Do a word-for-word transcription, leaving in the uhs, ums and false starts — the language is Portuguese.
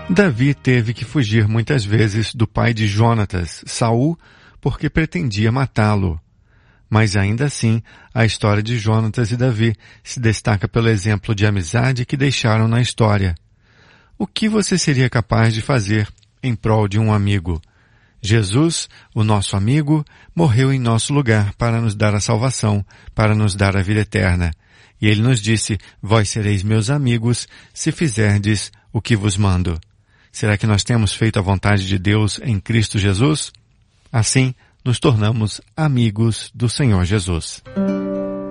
Davi teve que fugir muitas vezes do pai de Jonatas, Saul, porque pretendia matá-lo. Mas ainda assim, a história de Jonatas e Davi se destaca pelo exemplo de amizade que deixaram na história. O que você seria capaz de fazer em prol de um amigo? Jesus, o nosso amigo, morreu em nosso lugar para nos dar a salvação, para nos dar a vida eterna. E ele nos disse, vós sereis meus amigos se fizerdes o que vos mando. Será que nós temos feito a vontade de Deus em Cristo Jesus? Assim, nos tornamos amigos do Senhor Jesus.